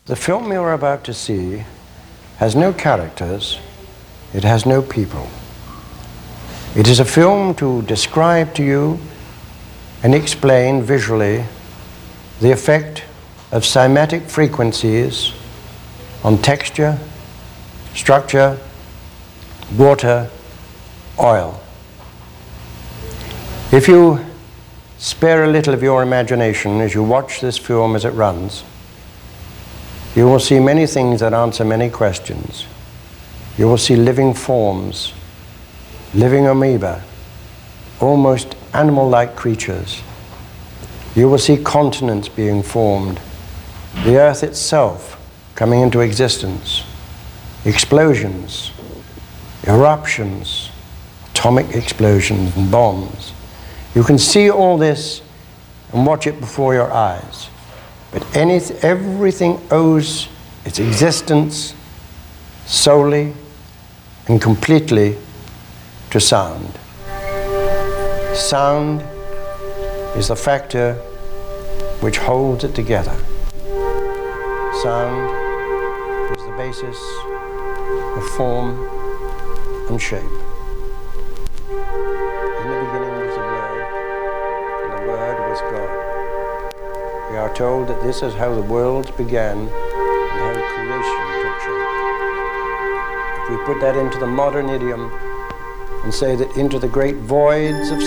The film you're about to see has no characters, it has no people. It is a film to describe to you and explain visually the effect of cymatic frequencies on texture, structure, water, oil. If you spare a little of your imagination as you watch this film as it runs, you will see many things that answer many questions. You will see living forms, living amoeba, almost animal-like creatures. You will see continents being formed, the earth itself coming into existence, explosions, eruptions, atomic explosions and bombs. You can see all this and watch it before your eyes. But everything owes its existence solely and completely to sound. Sound is the factor which holds it together. Sound is the basis of form and shape. In the beginning was the Word, and the Word was God. We are told that this is how the worlds began and how creation took shape. If we put that into the modern idiom and say that into the great voids of